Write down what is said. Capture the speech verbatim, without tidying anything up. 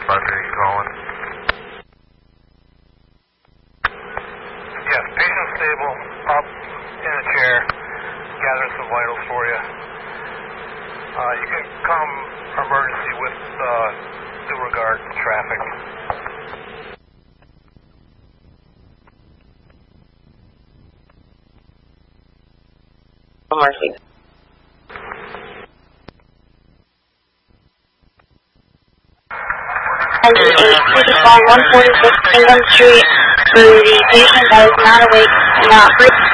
Roger, you calling? Yes, patient stable, up in a chair, gathering some vitals for you. Uh, you can come emergency with uh, due regard to traffic. Mercy. Please call one forty-six Kingdom Street for the patient that is not awake, not breathing.